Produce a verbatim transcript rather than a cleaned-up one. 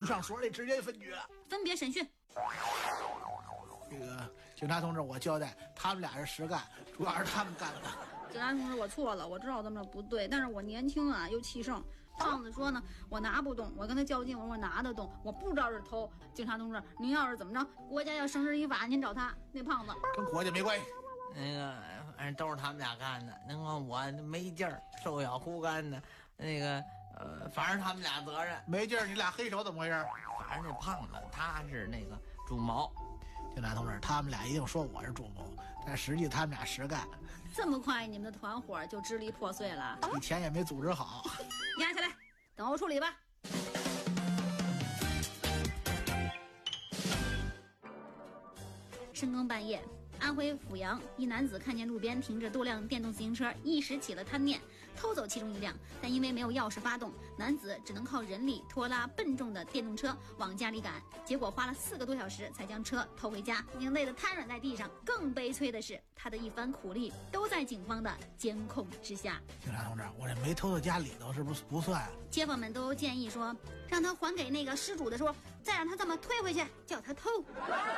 上所里直接分决， 分别审讯。 这个警察同志，我交代，他们俩是实干，主要是他们干的。 警察同志，我错了，我知道咱们这不对，但是我年轻啊，又气盛。胖子说呢，我拿不动，我跟他较劲，我说我拿得动，我不知道是偷。警察同志，您要是怎么着，国家要绳之以法，您找他。那胖子跟国家没关系。 那个反正都是他们俩干的，那个我没劲儿，手脚枯干的，那个呃，反正他们俩责任。 没劲儿，你俩黑手怎么回事？ 反正那胖子他是那个主谋。 警察同志，他们俩一定说我是主谋，但实际他们俩实干。 这么快，你们的团伙就支离破碎了？ 以前也没组织好。 压下来，等候处理吧。深更半夜，安徽阜阳一男子看见路边停着多辆电动自行车，一时起了贪念，偷走其中一辆，但因为没有钥匙发动，男子只能靠人力拖拉笨重的电动车往家里赶，结果花了四个多小时才将车偷回家，已经累得瘫软在地上。更悲催的是，他的一番苦力都在警方的监控之下。 警察同志，我这没偷到家里头，是不是不算？ 街坊们都建议说，让他还给那个失主的时候，再让他这么推回去，叫他偷。